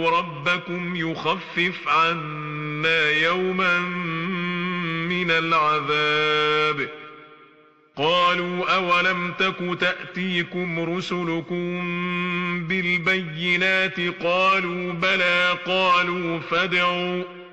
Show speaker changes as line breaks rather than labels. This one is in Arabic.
ادعوا ربكم يخفف عنا يوما من العذاب. قالوا أولم تك تأتيكم رسلكم بالبينات؟ قالوا بلى. قالوا فادعوا